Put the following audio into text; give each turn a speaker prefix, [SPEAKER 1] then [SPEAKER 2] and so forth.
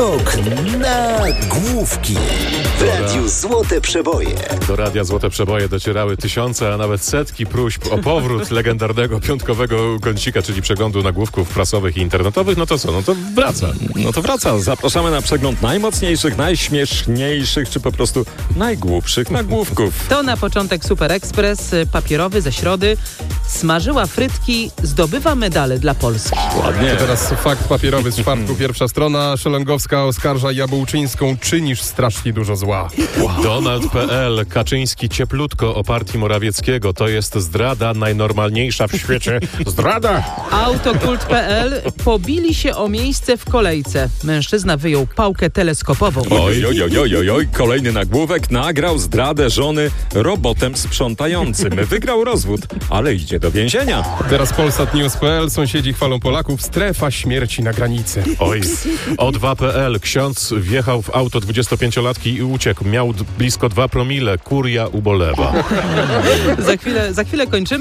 [SPEAKER 1] Skok na główki w Radiu Złote Przeboje.
[SPEAKER 2] Do Radia Złote Przeboje docierały tysiące, a nawet setki próśb o powrót legendarnego piątkowego kącika, czyli przeglądu nagłówków prasowych i internetowych. No to co? No to wraca.
[SPEAKER 3] No to wraca. Zapraszamy na przegląd najmocniejszych, najśmieszniejszych, czy po prostu najgłupszych nagłówków.
[SPEAKER 4] To na początek Super Express, papierowy ze Środy. Smażyła frytki, zdobywa medale dla Polski.
[SPEAKER 3] Ładnie.
[SPEAKER 5] To teraz fakt papierowy z czwartku. Pierwsza strona. Szelengowska oskarża Jabłczyńską. Czynisz strasznie dużo zła.
[SPEAKER 2] Donald.pl. Kaczyński cieplutko o partii Morawieckiego. To jest zdrada najnormalniejsza w świecie. Zdrada!
[SPEAKER 4] Autokult.pl. Pobili się o miejsce w kolejce. Mężczyzna wyjął pałkę teleskopową.
[SPEAKER 3] Oj. Kolejny nagłówek. Nagrał zdradę żony robotem sprzątającym. Wygrał rozwód, ale idzie do więzienia.
[SPEAKER 5] Teraz Polsat News.pl. Sąsiedzi chwalą Polaków. Strefa śmierci na granicy.
[SPEAKER 2] Oj. O2.pl. Ksiądz wjechał w auto 25-latki i uciekł. Miał blisko 2 promile. Kuria ubolewa.
[SPEAKER 4] Za chwilę kończymy.